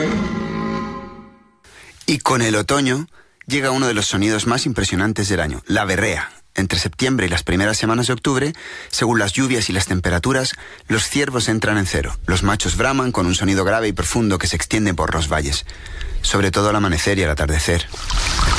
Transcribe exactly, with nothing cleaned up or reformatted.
Y con el otoño llega uno de los sonidos más impresionantes del año, la berrea. Entre septiembre y las primeras semanas de octubre, según las lluvias y las temperaturas, los ciervos entran en cero. Los machos braman con un sonido grave y profundo que se extiende por los valles, sobre todo al amanecer y al atardecer.